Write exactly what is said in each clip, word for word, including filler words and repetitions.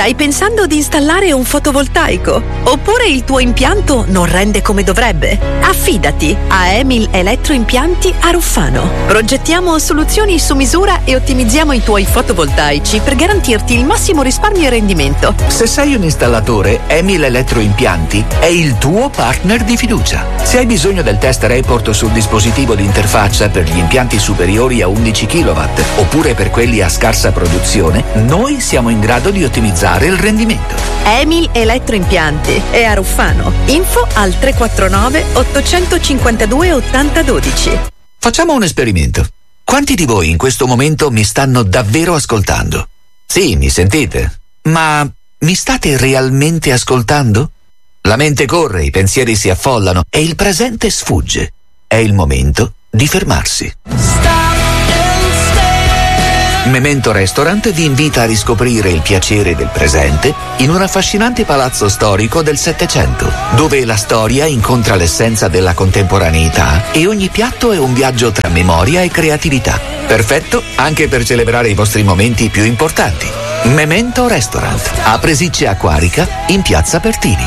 Stai pensando di installare un fotovoltaico? Oppure il tuo impianto non rende come dovrebbe? Affidati a Emil Elettroimpianti a Ruffano. Progettiamo soluzioni su misura e ottimizziamo i tuoi fotovoltaici per garantirti il massimo risparmio e rendimento. Se sei un installatore, Emil Elettroimpianti è il tuo partner di fiducia. Se hai bisogno del test report sul dispositivo di interfaccia per gli impianti superiori a undici chilowatt oppure per quelli a scarsa produzione, noi siamo in grado di ottimizzare il rendimento. Emil Elettroimpianti è a Ruffano. Info al tre quattro nove ottocentocinquantadue ottanta dodici. Facciamo un esperimento. Quanti di voi in questo momento mi stanno davvero ascoltando? Sì, mi sentite? Ma mi state realmente ascoltando? La mente corre, i pensieri si affollano e il presente sfugge. È il momento di fermarsi. Memento Restaurant vi invita a riscoprire il piacere del presente in un affascinante palazzo storico del Settecento, dove la storia incontra l'essenza della contemporaneità e ogni piatto è un viaggio tra memoria e creatività. Perfetto anche per celebrare i vostri momenti più importanti. Memento Restaurant, a Presicce Acquarica, in Piazza Pertini.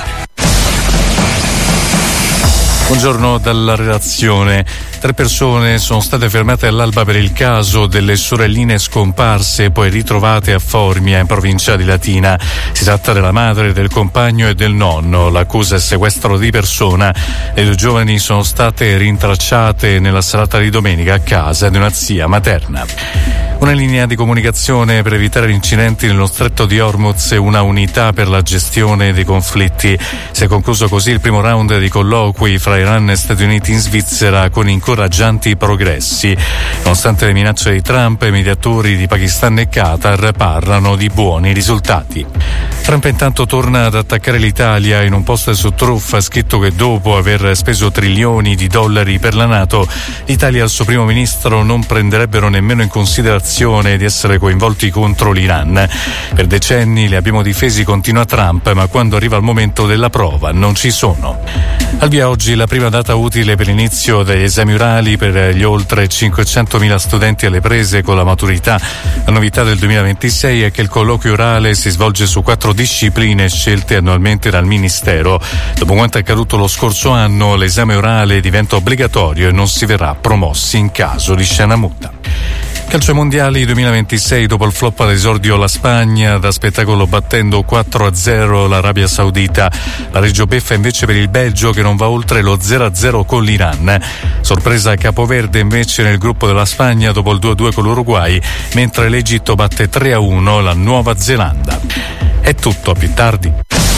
Buongiorno dalla redazione. Tre persone sono state fermate all'alba per il caso delle sorelline scomparse e poi ritrovate a Formia, in provincia di Latina. Si tratta della madre, del compagno e del nonno. L'accusa è sequestro di persona. Le due giovani sono state rintracciate nella serata di domenica a casa di una zia materna. Una linea di comunicazione per evitare incidenti nello stretto di Hormuz e una unità per la gestione dei conflitti. Si è concluso così il primo round di colloqui fra Iran e Stati Uniti in Svizzera con incoraggianti progressi. Nonostante le minacce di Trump, i mediatori di Pakistan e Qatar parlano di buoni risultati. Trump intanto torna ad attaccare l'Italia. In un post su Truth ha scritto che dopo aver speso trilioni di dollari per la NATO, l'Italia e il suo primo ministro non prenderebbero nemmeno in considerazione di essere coinvolti contro l'Iran. Per decenni li abbiamo difesi, continua Trump, ma quando arriva il momento della prova non ci sono. Al via oggi la prima data utile per l'inizio degli esami orali per gli oltre cinquecentomila studenti alle prese con la maturità. La novità del duemilaventisei è che il colloquio orale si svolge su quattro discipline scelte annualmente dal Ministero. Dopo quanto è accaduto lo scorso anno, l'esame orale diventa obbligatorio e non si verrà promossi in caso di scena muta. Calcio mondiali duemilaventisei, dopo il flop all'esordio la Spagna, da spettacolo battendo quattro a zero l'Arabia Saudita. La Reggio beffa invece per il Belgio, che non va oltre lo zero a zero con l'Iran. Sorpresa a Capoverde invece nel gruppo della Spagna dopo il due a due con l'Uruguay, mentre l'Egitto batte tre a uno la Nuova Zelanda. È tutto, a più tardi.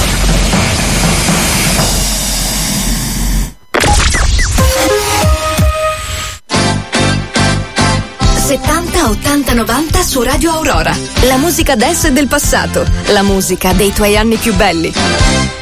settanta, ottanta, novanta su Radio Aurora. La musica dance del passato, la musica dei tuoi anni più belli.